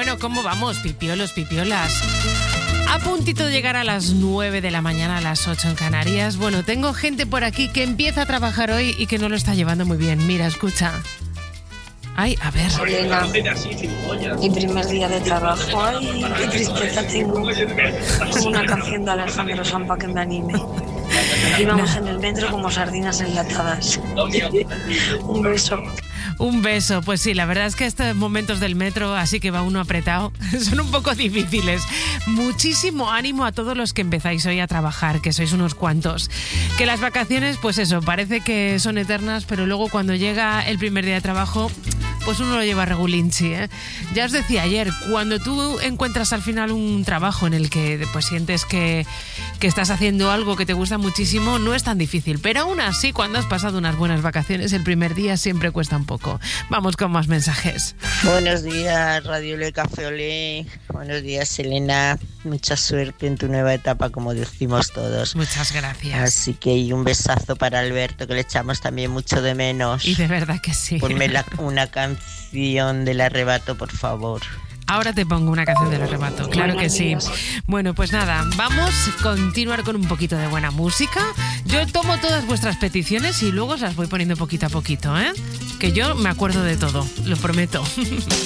Bueno, ¿cómo vamos? Pipiolos, pipiolas. A puntito de llegar a las 9 de la mañana, a las 8 en Canarias. Bueno, tengo gente por aquí que empieza a trabajar hoy y que no lo está llevando muy bien. Mira, escucha. Ay, a ver. Elena, mi primer día de trabajo. Ay, qué tristeza tengo. Como una canción de Alejandro Sanz que me anime. Íbamos en el metro como sardinas enlatadas. Un beso. Un beso, pues sí, la verdad es que estos momentos del metro, así que va uno apretado, son un poco difíciles. Muchísimo ánimo a todos los que empezáis hoy a trabajar, que sois unos cuantos. Que las vacaciones, pues eso, parece que son eternas, pero luego cuando llega el primer día de trabajo, pues uno lo lleva regulinchi, ¿eh? Ya os decía ayer, cuando tú encuentras al final un trabajo en el que pues sientes que estás haciendo algo que te gusta muchísimo, no es tan difícil. Pero aún así, cuando has pasado unas buenas vacaciones, el primer día siempre cuesta un poco. Vamos con más mensajes. Buenos días, Radio Le Café Olé. Buenos días, Elena. Mucha suerte en tu nueva etapa, como decimos todos. Muchas gracias. Así que y un besazo para Alberto, que le echamos también mucho de menos. Y de verdad que sí. Ponme una canción del Arrebato, por favor. Ahora te pongo una canción del Arrebato, claro que sí. Bueno, pues nada, vamos a continuar con un poquito de buena música. Yo tomo todas vuestras peticiones y luego os las voy poniendo poquito a poquito, ¿eh? Que yo me acuerdo de todo, lo prometo.